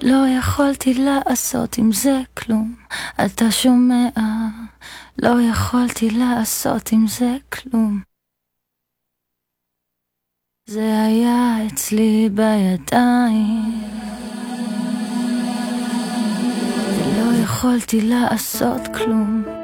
לא יכולתי לעשות עם זה כלום, אתה שומע? לא יכולתי לעשות עם זה כלום. זה היה אצלי בידיים, ולא יכולתי לעשות כלום.